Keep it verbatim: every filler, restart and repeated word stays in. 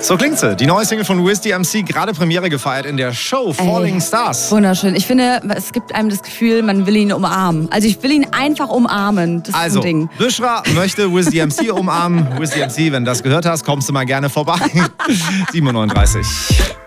So klingt sie. Die neue Single von Wiz D M C, gerade Premiere gefeiert in der Show Falling Ey, Stars. Wunderschön. Ich finde, es gibt einem das Gefühl, man will ihn umarmen. Also ich will ihn einfach umarmen. Das Also, ist ein Ding. Bushra möchte Wiz D M C umarmen. Wiz D M C, wenn du das gehört hast, kommst du mal gerne vorbei. sieben Uhr neununddreißig.